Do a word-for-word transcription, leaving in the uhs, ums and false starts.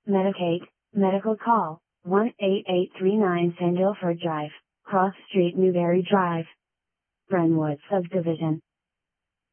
Medicaid, medical call, one eight eight three nine Sandilford Drive, Cross Street Newberry Drive, Brentwood Subdivision.